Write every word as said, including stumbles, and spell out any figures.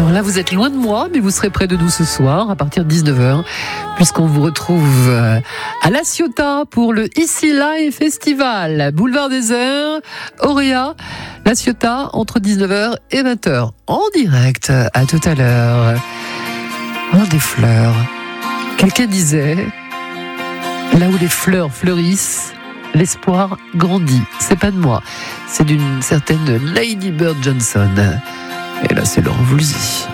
Alors là, vous êtes loin de moi, mais vous serez près de nous ce soir, à partir de dix-neuf heures, puisqu'on vous retrouve à La Ciotat pour le Easy Live Festival. Boulevard des Heures, Auréa, La Ciotat, entre dix-neuf heures et vingt heures. En direct, à tout à l'heure. Oh, des fleurs. Quelqu'un disait, là où les fleurs fleurissent, l'espoir grandit. C'est pas de moi, c'est d'une certaine Lady Bird Johnson. Et là, c'est Laurent Voulzy.